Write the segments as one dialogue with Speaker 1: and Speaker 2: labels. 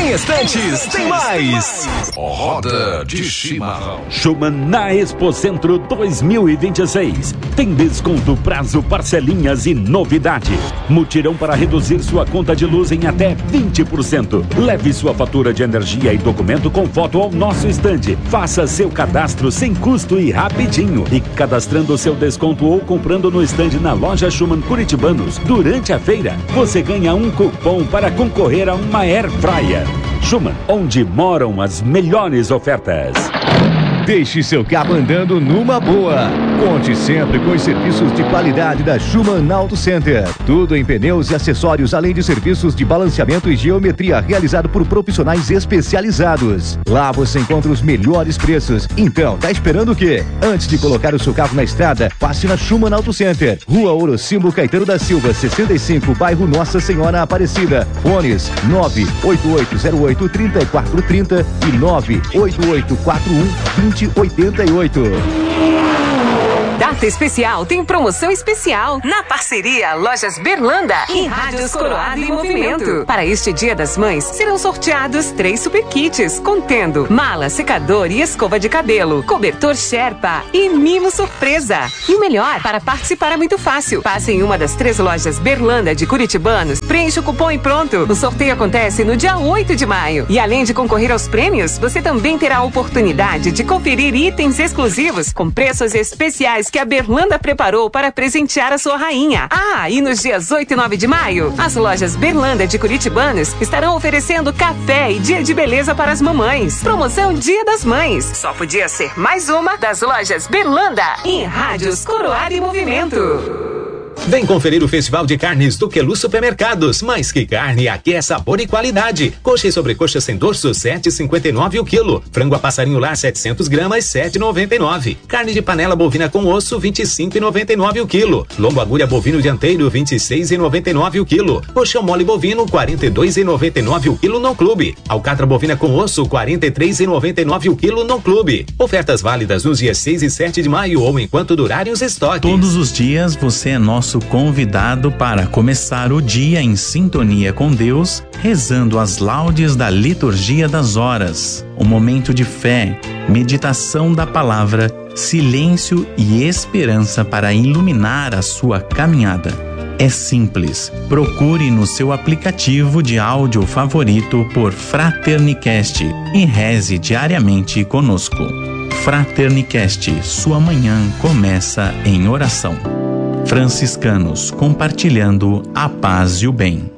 Speaker 1: Em instantes, tem mais.
Speaker 2: Roda de chimarrão.
Speaker 3: Schumann na Expo Centro 2026. Tem desconto, prazo, parcelinhas e novidade. Mutirão para reduzir sua conta de luz em até 20%. Leve sua fatura de energia e documento com foto ao nosso estande. Faça seu cadastro sem custo e rapidinho. E cadastrando seu desconto ou comprando no estande na loja Schumann Curitibanos durante a feira, você ganha um cupom para concorrer a uma Air Fryer. Schumann, onde moram as melhores ofertas.
Speaker 4: Deixe seu carro andando numa boa. Conte sempre com os serviços de qualidade da Schumann Auto Center. Tudo em pneus e acessórios, além de serviços de balanceamento e geometria realizado por profissionais especializados. Lá você encontra os melhores preços. Então, tá esperando o quê? Antes de colocar o seu carro na estrada, passe na Schumann Auto Center. Rua Orocimbo Caetano da Silva, 65, bairro Nossa Senhora Aparecida. Fones 98808-3430 e 98841-2088.
Speaker 5: Data especial tem promoção especial na parceria Lojas Berlanda e Rádios Coroado em Movimento. Para este Dia das Mães, serão sorteados 3 super kits, contendo mala, secador e escova de cabelo, cobertor Sherpa e mimo surpresa. E o melhor, para participar é muito fácil. Passe em uma das 3 lojas Berlanda de Curitibanos, preencha o cupom e pronto. O sorteio acontece no dia 8 de maio. E além de concorrer aos prêmios, você também terá a oportunidade de conferir itens exclusivos com preços especiais que a Berlanda preparou para presentear a sua rainha. Ah, e nos dias 8 e 9 de maio, as lojas Berlanda de Curitibanos estarão oferecendo café e dia de beleza para as mamães. Promoção Dia das Mães. Só podia ser mais uma das lojas Berlanda em Rádios Coroado em Movimento.
Speaker 1: Vem conferir o Festival de Carnes do Quelu Supermercados. Mais que carne, aqui é sabor e qualidade. Coxa e sobrecoxa sem dorso, 7,59 o quilo. Frango a passarinho lá, 700 gramas, 7,99. Carne de panela bovina com osso, 25,99 o quilo. Lombo agulha bovino dianteiro, 26,99 o quilo. Coxão mole bovino, 42,99 o quilo no clube. Alcatra bovina com osso, 43,99 o quilo no clube. Ofertas válidas nos dias 6 e 7 de maio ou enquanto durarem os estoques.
Speaker 6: Todos os dias você é nosso convidado para começar o dia em sintonia com Deus, rezando as laudes da liturgia das horas. Um momento de fé, meditação da palavra, silêncio e esperança para iluminar a sua caminhada. É simples. Procure no seu aplicativo de áudio favorito por Fraternicast e reze diariamente conosco. Fraternicast, sua manhã começa em oração. Franciscanos, compartilhando a paz e o bem.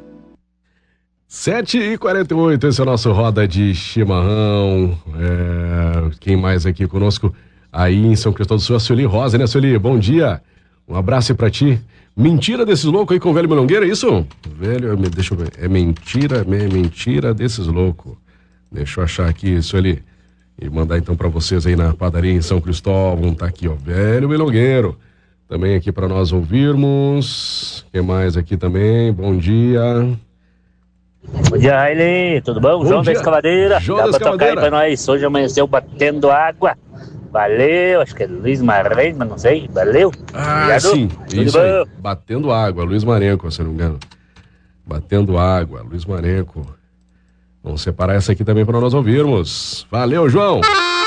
Speaker 7: 7h48, esse é o nosso Roda de Chimarrão. Quem mais aqui conosco? Aí em São Cristóvão do Sul, a Sueli Rosa, né, Sueli? Bom dia, um abraço pra ti. Mentira desses loucos aí com o velho Milongueira, é isso? Velho, deixa eu ver, é mentira desses loucos. Deixa eu achar aqui, Sueli, e mandar então pra vocês aí na padaria em São Cristóvão, tá aqui, ó, velho Milongueiro. Também aqui para nós ouvirmos. Quem mais aqui também? Bom dia.
Speaker 8: Bom dia, Raile. Tudo bom? João da Escavadeira.
Speaker 7: João da Escavadeira.
Speaker 8: Dá pra tocar aí pra nós. Hoje amanheceu batendo água. Valeu. Acho que é Luiz Marenco, mas não sei. Valeu.
Speaker 7: Ah,
Speaker 8: obrigado.
Speaker 7: sim.
Speaker 8: Tudo
Speaker 7: Isso
Speaker 8: bom?
Speaker 7: aí. Batendo água. Luiz Marenco, se não me engano. Batendo água. Luiz Marenco. Vamos separar essa aqui também para nós ouvirmos. Valeu, João.